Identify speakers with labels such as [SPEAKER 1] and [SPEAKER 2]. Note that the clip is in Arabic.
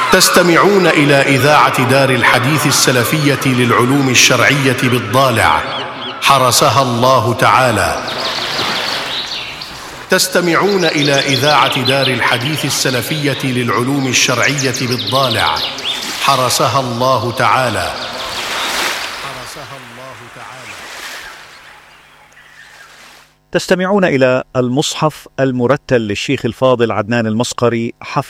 [SPEAKER 1] تستمعون إلى إذاعة دار الحديث السلفية للعلوم الشرعية بالضالع، حرسها الله تعالى. تستمعون إلى إذاعة دار الحديث السلفية للعلوم الشرعية بالضالع، حرسها الله تعالى.
[SPEAKER 2] تستمعون إلى المصحف المرتل للشيخ الفاضل عدنان المصقري حفظه